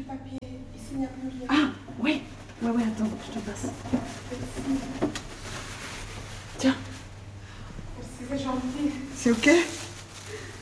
papier. Ici, il n'y a plus rien. Ah, oui. Ouais, attends, je te passe. Merci. Tiens. Merci, c'est gentil. C'est OK?